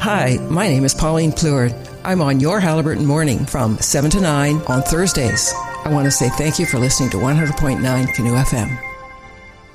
Hi, my name is Pauline Pleward. I'm on your Haliburton Morning from 7 to 9 on Thursdays. I want to say thank you for listening to 100.9 Canoe FM.